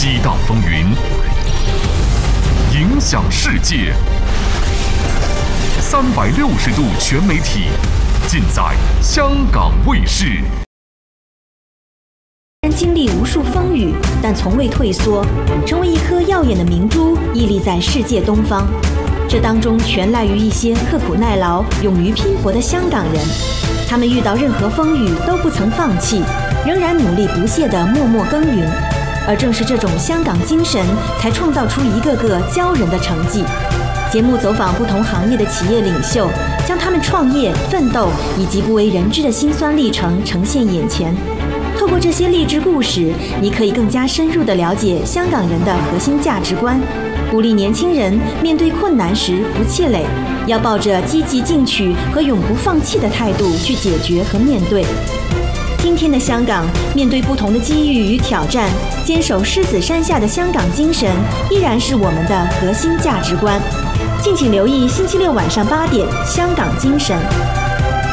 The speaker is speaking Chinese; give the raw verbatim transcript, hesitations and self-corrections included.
激荡风云，影响世界。三百六十度全媒体，尽在香港卫视。 经历无数风雨，但从未退缩，成为一颗耀眼的明珠，屹立在世界东方。这当中全赖于一些刻苦耐劳、勇于拼搏的香港人。他们遇到任何风雨都不曾放弃，仍然努力不懈地默默耕耘。而正是这种香港精神，才创造出一个个骄人的成绩。节目走访不同行业的企业领袖，将他们创业、奋斗以及不为人知的辛酸历程呈现眼前。透过这些励志故事，你可以更加深入地了解香港人的核心价值观，鼓励年轻人面对困难时不气馁，要抱着积极进取和永不放弃的态度去解决和面对。今天的香港，面对不同的机遇与挑战，坚守狮子山下的香港精神依然是我们的核心价值观。敬请留意星期六晚上八点《香港精神》。